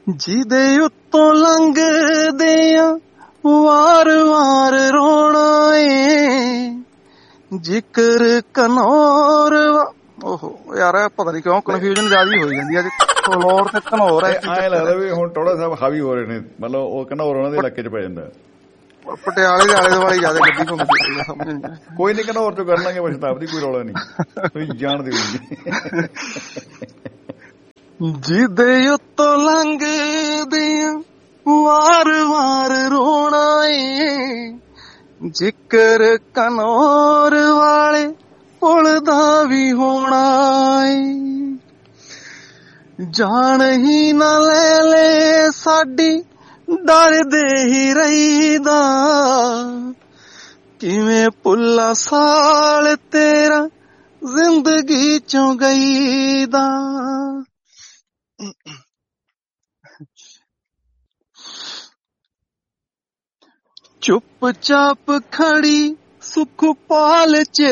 ਜਿਹਦੇ ਉੱਤੋਂ ਲੰਘਦੇ ਆ ਵਾਰ ਵਾਰ ਰੋਣਾ ਏ, ਜ਼ਿਕਰ ਕਨੌਰ ਓਹੋ ਯਾਰ ਪਤਾ ਨੀ ਕਿਉਂ ਕਨਫਿਊਜ਼ਨ ਜ਼ਿਆਦਾ ਹੋਈ ਜਾਂਦੀ ਅੱਜ ਫਲੋਰ ਤੇ ਘਨੌਰ ਹੈ। ਐਂ ਲੱਗਦਾ ਵੀ ਹੁਣ ਟੋੜਾ ਸਾਹਿਬ ਹਾਵੀ ਹੋ ਰਹੇ ਨੇ, ਮਤਲਬ ਉਹ ਘਨੌਰ ਉਹਨਾਂ ਦੇ ਇਲਾਕੇ ਚ ਪੈ ਜਾਂਦਾ। ਪਟਿਆਲੇ ਦੇ ਆਲੇ ਦੁਆਲੇ ਜ਼ਿਆਦਾ ਗੱਡੀ ਘੁੰਮਦੀ ਸਮਝ ਨਹੀਂ। ਕੋਈ ਨੀ ਘਨੌਰ ਚੋਂ ਕਰ ਲਾਂਗੇ ਸ਼ਤਾਬਦੀ, ਕੋਈ ਰੌਲਾ ਨਹੀਂ, ਤੁਸੀਂ ਜਾਣਦੇ ਹੋ। ਜਿਹਦੇ ਉੱਤੋਂ ਲੰਘਦੇ ਆ ਵਾਰ ਵਾਰ ਰੋਣਾ ਏ, ਜ਼ਿਕਰ ਕਨੌਰ ਵਾਲੇ ਪੁੱਲ ਦਾ ਵੀ ਹੋਣਾ ਏ। ਜਾਣ ਹੀ ਨਾ ਲੈ ਲੈ ਸਾਡੀ ਡਰਦੇ ਹੀ ਰਹੀਦਾ, ਕਿਵੇਂ ਪੁੱਲਾ ਸਾਲ ਤੇਰਾ ਜ਼ਿੰਦਗੀ ਚੋਂ ਗਈਦਾ। ਚੁੱਪ ਚਾਪ ਖੜੀ ਸੁਖਪਾਲ ਚ